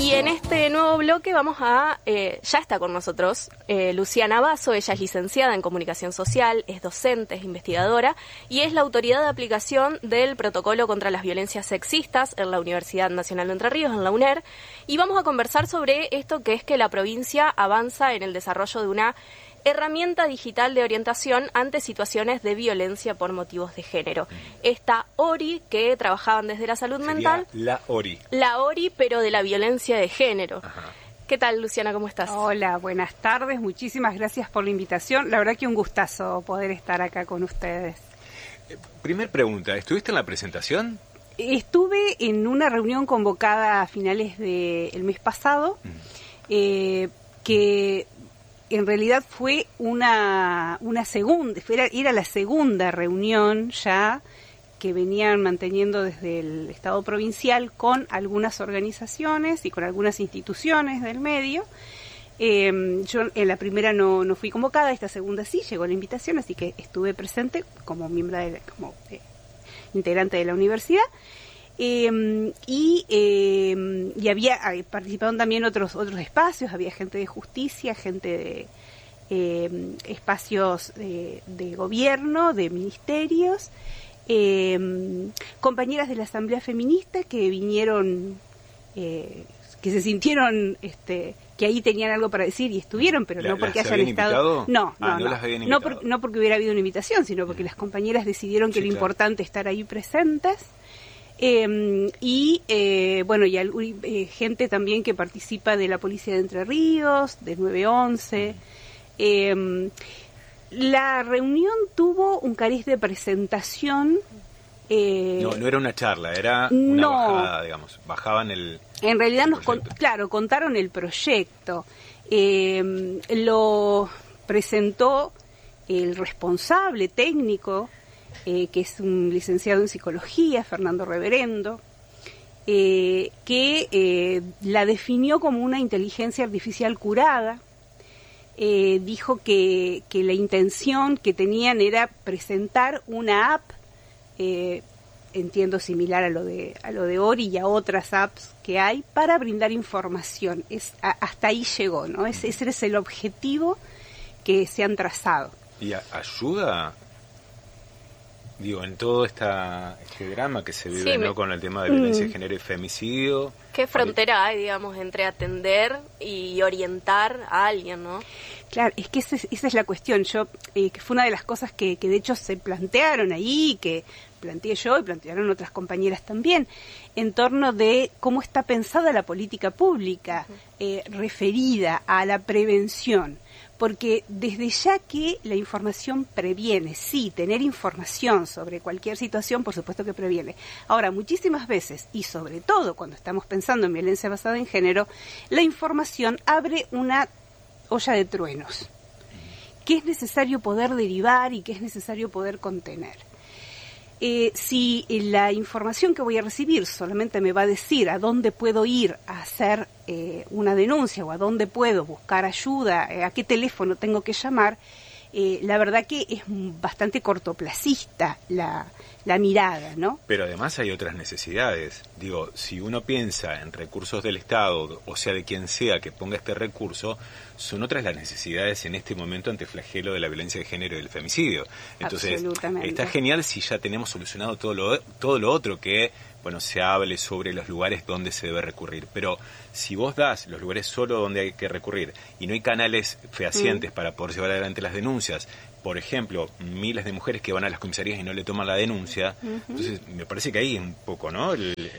Y en este nuevo bloque vamos a, ya está con nosotros Luciana Basso. Ella es licenciada en Comunicación Social, es docente, es investigadora y es la autoridad de aplicación del Protocolo contra las Violencias Sexistas en la Universidad Nacional de Entre Ríos, en la UNER. Y vamos a conversar sobre esto que es que la provincia avanza en el desarrollo de una herramienta digital de orientación ante situaciones de violencia por motivos de género. Esta ORI, que trabajaban desde la salud mental. La ORI. La ORI, pero de la violencia de género. Ajá. ¿Qué tal, Luciana? ¿Cómo estás? Hola, buenas tardes. Muchísimas gracias por la invitación. La verdad que un gustazo poder estar acá con ustedes. Primer pregunta, ¿estuviste en la presentación? Estuve en una reunión convocada a finales del mes pasado, que en realidad fue una segunda, era la segunda reunión ya que venían manteniendo desde el Estado provincial con algunas organizaciones y con algunas instituciones del medio. Yo en la primera no fui convocada, esta segunda sí, llegó la invitación, así que estuve presente como miembro como integrante de la universidad. Y participaron también otros espacios, había gente de justicia, gente de espacios de gobierno, de ministerios, compañeras de la Asamblea Feminista que vinieron, que se sintieron que ahí tenían algo para decir y estuvieron, pero no porque hayan estado. No porque hubiera habido una invitación, sino porque las compañeras decidieron que era importante estar ahí presentes. Gente también que participa de la Policía de Entre Ríos, de 911. La reunión tuvo un cariz de presentación. No era una charla, era una bajada, digamos. Bajaban el. En realidad contaron el proyecto. Lo presentó el responsable técnico, que es un licenciado en psicología, Fernando Reverendo, que la definió como una inteligencia artificial curada. Dijo que la intención que tenían era presentar una app, entiendo similar a lo de Ori y a otras apps que hay, para brindar información. Hasta ahí llegó, ¿no? Ese es el objetivo que se han trazado. ¿Y ayuda? Digo, en todo este drama que se vive, ¿no? Con el tema de violencia de género y femicidio. ¿Qué frontera hay, digamos, entre atender y orientar a alguien, no? Claro, es que esa es la cuestión. Que fue una de las cosas que de hecho se plantearon ahí, que planteé yo y plantearon otras compañeras también, en torno de cómo está pensada la política pública referida a la prevención. Porque desde ya que la información previene, sí, tener información sobre cualquier situación, por supuesto que previene. Ahora, muchísimas veces, y sobre todo cuando estamos pensando en violencia basada en género, la información abre una olla de truenos, que es necesario poder derivar y que es necesario poder contener. Si la información que voy a recibir solamente me va a decir a dónde puedo ir a hacer una denuncia o a dónde puedo buscar ayuda, a qué teléfono tengo que llamar, la verdad que es bastante cortoplacista la mirada, ¿no? Pero además hay otras necesidades. Digo, si uno piensa en recursos del Estado, o sea, de quien sea que ponga este recurso, son otras las necesidades en este momento ante el flagelo de la violencia de género y del femicidio. Entonces, está genial si ya tenemos solucionado todo lo otro que, bueno, se hable sobre los lugares donde se debe recurrir. Pero si vos das los lugares solo donde hay que recurrir y no hay canales fehacientes para poder llevar adelante las denuncias, por ejemplo, miles de mujeres que van a las comisarías y no le toman la denuncia, entonces me parece que ahí es un poco, ¿no?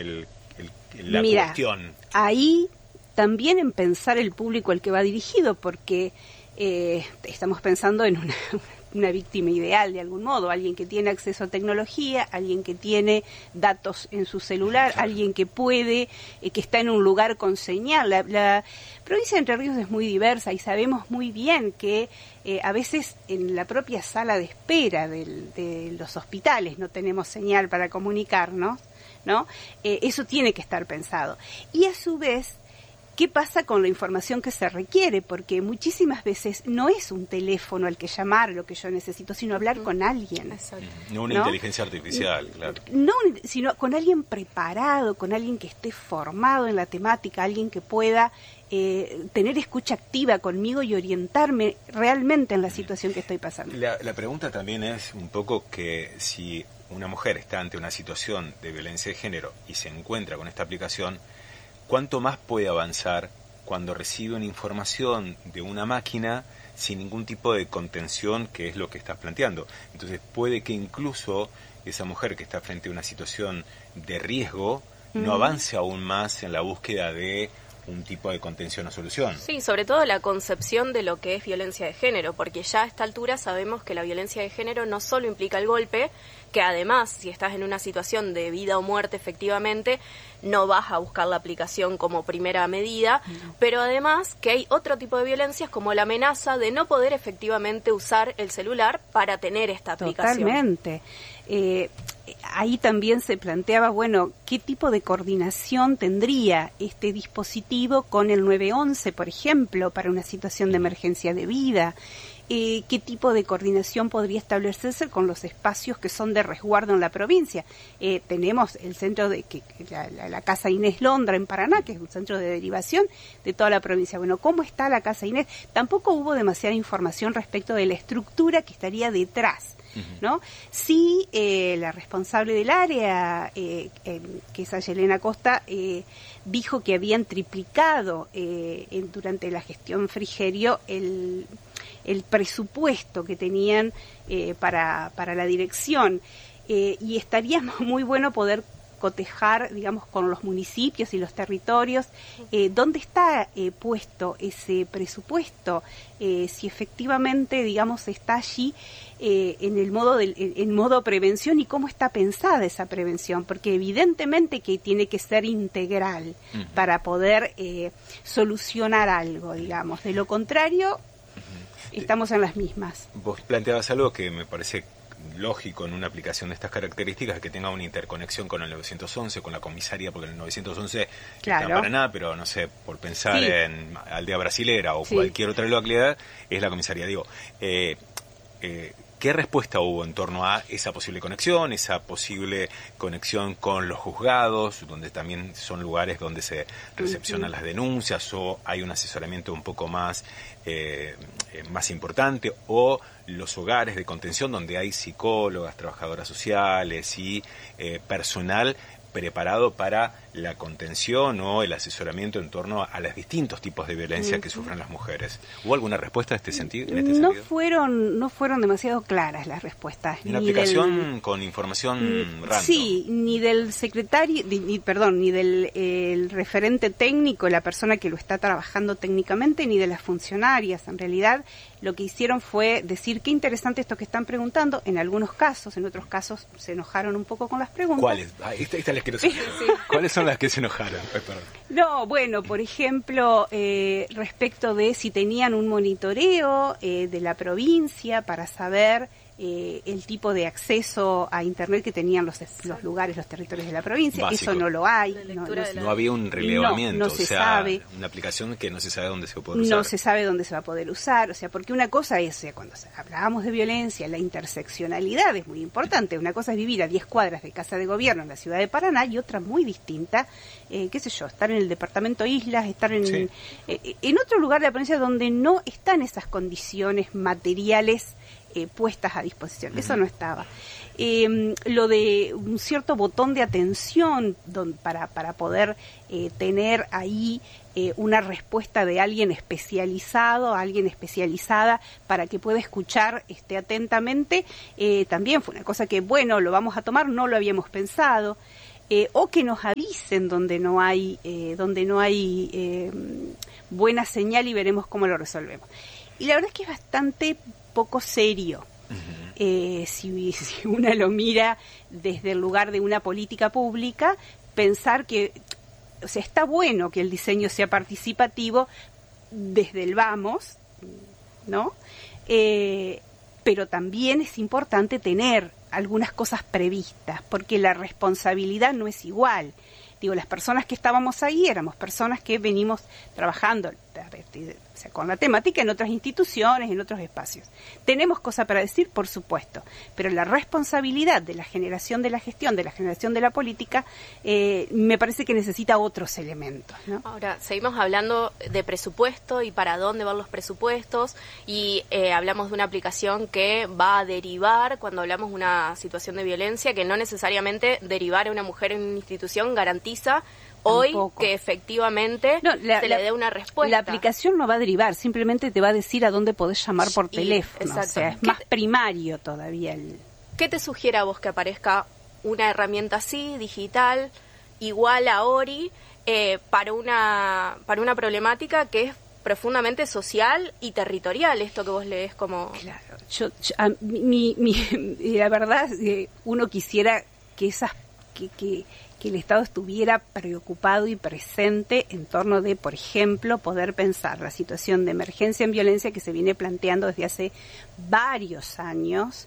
La cuestión. Ahí también en pensar el público al que va dirigido, porque estamos pensando en una víctima ideal de algún modo, alguien que tiene acceso a tecnología, alguien que tiene datos en su celular, alguien que puede, que está en un lugar con señal. La provincia de Entre Ríos es muy diversa y sabemos muy bien que a veces en la propia sala de espera de los hospitales no tenemos señal para comunicarnos, ¿no? Eso tiene que estar pensado. Y a su vez, ¿qué pasa con la información que se requiere? Porque muchísimas veces no es un teléfono al que llamar lo que yo necesito, sino hablar con alguien. Exacto. No una inteligencia artificial, claro. No, sino con alguien preparado, con alguien que esté formado en la temática, alguien que pueda tener escucha activa conmigo y orientarme realmente en la situación que estoy pasando. La pregunta también es un poco que si una mujer está ante una situación de violencia de género y se encuentra con esta aplicación, ¿cuánto más puede avanzar cuando recibe una información de una máquina sin ningún tipo de contención, que es lo que estás planteando? Entonces puede que incluso esa mujer que está frente a una situación de riesgo no avance aún más en la búsqueda de un tipo de contención o solución. Sí, sobre todo la concepción de lo que es violencia de género, porque ya a esta altura sabemos que la violencia de género no solo implica el golpe, que además, si estás en una situación de vida o muerte, efectivamente, no vas a buscar la aplicación como primera medida, pero además que hay otro tipo de violencias como la amenaza de no poder efectivamente usar el celular para tener esta aplicación. Totalmente. Ahí también se planteaba, bueno, ¿qué tipo de coordinación tendría este dispositivo con el 911, por ejemplo, para una situación de emergencia de vida? ¿Qué tipo de coordinación podría establecerse con los espacios que son de resguardo en la provincia? Tenemos el centro de la Casa Inés Londra en Paraná, que es un centro de derivación de toda la provincia. Bueno, ¿cómo está la Casa Inés? Tampoco hubo demasiada información respecto de la estructura que estaría detrás, ¿no? Sí, la responsable del área, que es Ayelena Costa, dijo que habían triplicado durante la gestión Frigerio el presupuesto que tenían para la dirección, y estaría muy bueno poder cotejar, digamos, con los municipios y los territorios, dónde está puesto ese presupuesto, si efectivamente, digamos, está allí en modo prevención, y cómo está pensada esa prevención, porque evidentemente que tiene que ser integral para poder solucionar algo, digamos. De lo contrario, estamos en las mismas. Vos planteabas algo que me parece lógico en una aplicación de estas características, que tenga una interconexión con el 911, con la comisaría, porque el 911 claro. está en Paraná, pero no sé, por pensar sí. en Aldea Brasilera o sí. cualquier otra localidad, es la comisaría. Digo, ¿qué respuesta hubo en torno a esa posible conexión con los juzgados, donde también son lugares donde se recepcionan las denuncias, o hay un asesoramiento un poco más importante, o los hogares de contención donde hay psicólogas, trabajadoras sociales y personal preparado para la contención o el asesoramiento en torno a los distintos tipos de violencia que sufren las mujeres? ¿Hubo alguna respuesta en este sentido? No fueron demasiado claras las respuestas. ¿En la aplicación con información random? Sí, ni del secretario, ni del el referente técnico, la persona que lo está trabajando técnicamente, ni de las funcionarias. En realidad, lo que hicieron fue decir qué interesante esto que están preguntando, en algunos casos, en otros casos se enojaron un poco con las preguntas. ¿Cuáles? Esta les quiero saber. Sí. ¿Cuáles son las que se enojaron? No, bueno, por ejemplo, respecto de si tenían un monitoreo de la provincia para saber el tipo de acceso a Internet que tenían los lugares, los territorios de la provincia. Básico. Eso no lo hay. No había un relevamiento, no se sabe. Una aplicación que no se sabe dónde se va a poder usar. No se sabe dónde se va a poder usar, o sea, porque una cosa es, cuando hablábamos de violencia, la interseccionalidad es muy importante. Una cosa es vivir a 10 cuadras de Casa de Gobierno en la ciudad de Paraná, y otra muy distinta, qué sé yo, estar en el departamento Islas, estar en otro lugar de la provincia donde no están esas condiciones materiales puestas a disposición. Eso no estaba. Lo de un cierto botón de atención para poder tener ahí una respuesta de alguien especializado, alguien especializada, para que pueda escuchar atentamente, también fue una cosa que, bueno, lo vamos a tomar, no lo habíamos pensado. O que nos avisen donde no hay buena señal, y veremos cómo lo resolvemos. Y la verdad es que es bastante poco serio. Si una lo mira desde el lugar de una política pública, pensar que, o sea, está bueno que el diseño sea participativo desde el vamos, ¿no? Pero también es importante tener algunas cosas previstas, porque la responsabilidad no es igual. Digo, las personas que estábamos ahí éramos personas que venimos trabajando, o sea, con la temática en otras instituciones, en otros espacios. ¿Tenemos cosas para decir? Por supuesto, pero la responsabilidad de la generación de la gestión, de la generación de la política, me parece que necesita otros elementos, ¿no? Ahora, seguimos hablando de presupuesto y para dónde van los presupuestos, y hablamos de una aplicación que va a derivar, cuando hablamos de una situación de violencia, que no necesariamente derivar a una mujer en una institución garantiza hoy que efectivamente se le dé una respuesta. La aplicación no va a derivar, simplemente te va a decir a dónde podés llamar por teléfono. Exacto. O sea, es más primario todavía. ¿Qué te sugiere a vos que aparezca una herramienta así, digital, igual a Ori, para una problemática que es profundamente social y territorial, esto que vos lees como... Claro, la verdad, uno quisiera que que el Estado estuviera preocupado y presente en torno de, por ejemplo, poder pensar la situación de emergencia en violencia que se viene planteando desde hace varios años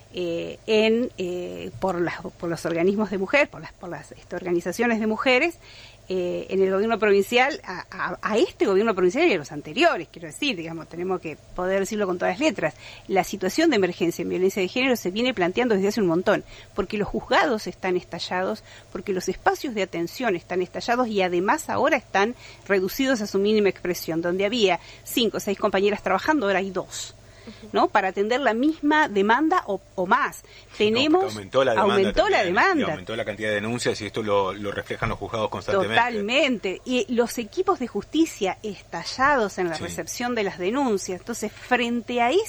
por los organismos de mujeres, por las organizaciones de mujeres, en el gobierno provincial, a este gobierno provincial y a los anteriores, quiero decir, digamos, tenemos que poder decirlo con todas las letras. La situación de emergencia en violencia de género se viene planteando desde hace un montón, porque los juzgados están estallados, porque los espacios de atención están estallados y además ahora están reducidos a su mínima expresión, donde había 5 o 6 compañeras trabajando, ahora hay 2. ¿No? Para atender la misma demanda o más. Aumentó la demanda. Y aumentó la cantidad de denuncias y esto lo reflejan los juzgados constantemente. Totalmente. Y los equipos de justicia estallados en la recepción de las denuncias. Entonces, frente a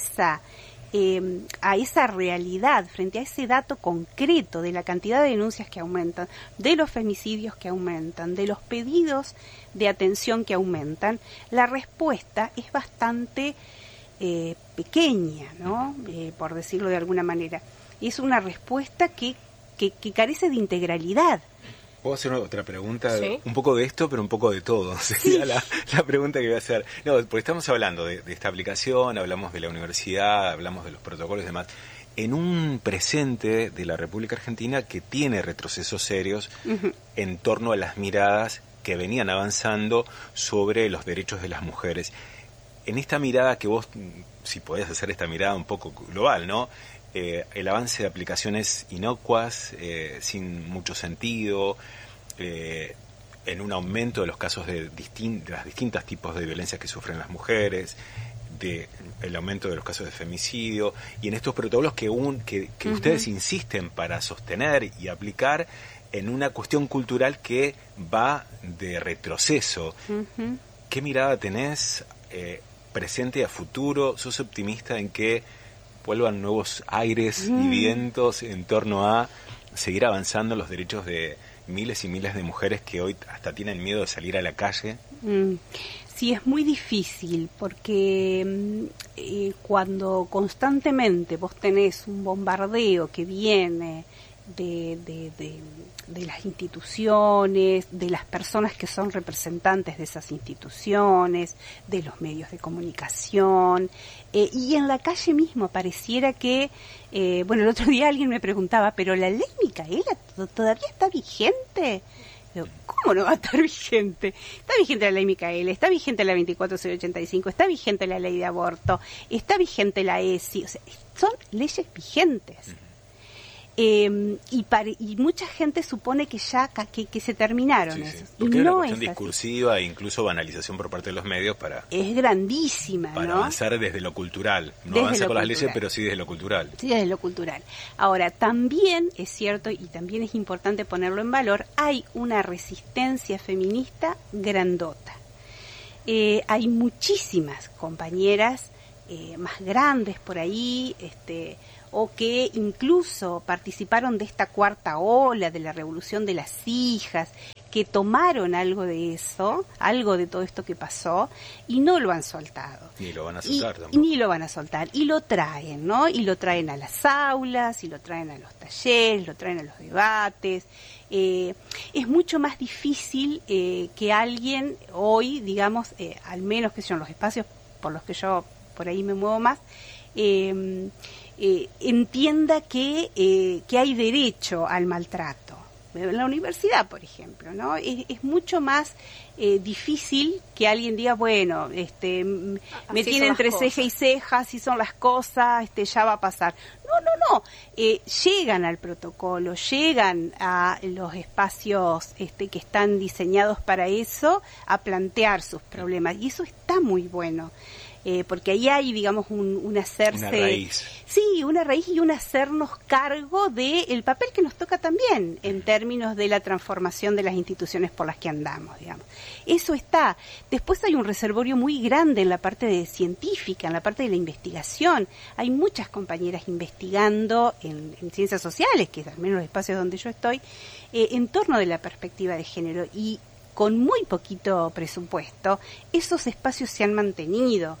esa realidad, frente a ese dato concreto de la cantidad de denuncias que aumentan, de los femicidios que aumentan, de los pedidos de atención que aumentan, la respuesta es bastante pequeña, ¿no? Por decirlo de alguna manera. Es una respuesta que carece de integralidad. ¿Puedo hacer otra pregunta? ¿Sí? Un poco de esto, pero un poco de todo. Sería la pregunta que voy a hacer. No, porque estamos hablando de esta aplicación, hablamos de la universidad, hablamos de los protocolos y demás. En un presente de la República Argentina que tiene retrocesos serios en torno a las miradas que venían avanzando sobre los derechos de las mujeres. En esta mirada que vos, si podés hacer esta mirada un poco global, ¿no? El avance de aplicaciones inocuas, sin mucho sentido, en un aumento de los casos de las distintas tipos de violencia que sufren las mujeres, el aumento de los casos de femicidio, y en estos protocolos que ustedes insisten para sostener y aplicar en una cuestión cultural que va de retroceso. ¿Qué mirada tenés presente a futuro? ¿Sos optimista en que vuelvan nuevos aires y vientos en torno a seguir avanzando los derechos de miles y miles de mujeres que hoy hasta tienen miedo de salir a la calle? Sí, es muy difícil porque cuando constantemente vos tenés un bombardeo que viene de las instituciones, de las personas que son representantes de esas instituciones, de los medios de comunicación, y en la calle mismo pareciera que, el otro día alguien me preguntaba, ¿pero la ley Micaela todavía está vigente? Digo, ¿cómo no va a estar vigente? Está vigente la ley Micaela, está vigente la 24085, está vigente la ley de aborto, está vigente la ESI, o sea, son leyes vigentes. Y mucha gente supone que ya que se terminaron esos. Porque y hay una no cuestión es discursiva e incluso banalización por parte de los medios es grandísima, para ¿no? avanzar desde lo cultural. No Desde avanza lo con las cultural. leyes, pero sí desde lo cultural. Sí, desde lo cultural. Ahora, también es cierto, y también es importante ponerlo en valor, hay una resistencia feminista grandota. Hay muchísimas compañeras más grandes por ahí, o que incluso participaron de esta cuarta ola de la revolución de las hijas, que tomaron algo de eso, algo de todo esto que pasó, y no lo han soltado. Ni lo van a soltar tampoco. Ni lo van a soltar, y lo traen, ¿no? Y lo traen a las aulas, y lo traen a los talleres, lo traen a los debates. Es mucho más difícil que alguien hoy, digamos, al menos que son los espacios por los que yo por ahí me muevo más, entienda que hay derecho al maltrato, en la universidad, por ejemplo, ¿no? Es mucho más difícil que alguien diga, bueno, me tiene entre ceja y ceja, así son las cosas, ya va a pasar. No. Llegan al protocolo, llegan a los espacios que están diseñados para eso, a plantear sus problemas. Y eso está muy bueno. Porque ahí hay, digamos, un hacerse... Una raíz. Sí, una raíz y un hacernos cargo del papel que nos toca también en términos de la transformación de las instituciones por las que andamos, digamos. Eso está. Después hay un reservorio muy grande en la parte de científica, en la parte de la investigación. Hay muchas compañeras investigando en ciencias sociales, que es al menos los espacios donde yo estoy, en torno de la perspectiva de género. Y con muy poquito presupuesto, esos espacios se han mantenido.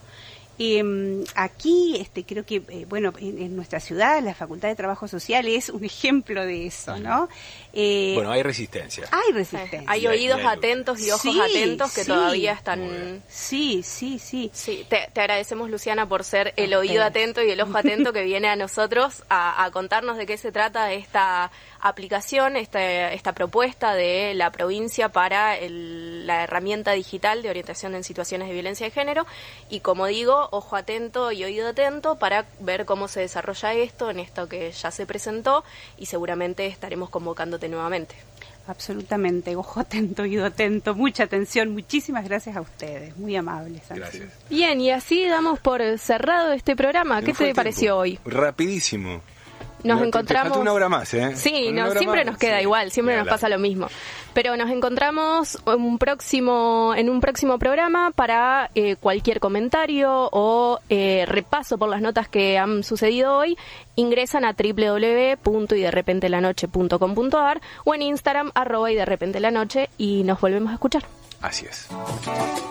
Aquí creo que en nuestra ciudad la Facultad de Trabajo Social es un ejemplo de eso, ¿no? Bueno, hay resistencia. Hay resistencia. Hay oídos atentos y ojos atentos que todavía están... Sí. Te agradecemos, Luciana, por ser el oído atento y el ojo atento que viene a nosotros a contarnos de qué se trata esta aplicación, esta propuesta de la provincia para la herramienta digital de orientación en situaciones de violencia de género. Y como digo, ojo atento y oído atento para ver cómo se desarrolla esto, en esto que ya se presentó, y seguramente estaremos convocándote nuevamente. Absolutamente, ojo atento, oído atento, mucha atención, muchísimas gracias a ustedes, muy amables. Gracias. Bien, y así damos por cerrado este programa. ¿Qué te pareció hoy? Rapidísimo. Nos encontramos... Te falta una hora más, ¿eh? Sí, siempre nos queda igual, siempre nos pasa lo mismo. Pero nos encontramos en un próximo programa para cualquier comentario o repaso por las notas que han sucedido hoy. Ingresan a www.yderrepentelanoche.com.ar o en Instagram @yderrepentelanoche y nos volvemos a escuchar. Así es.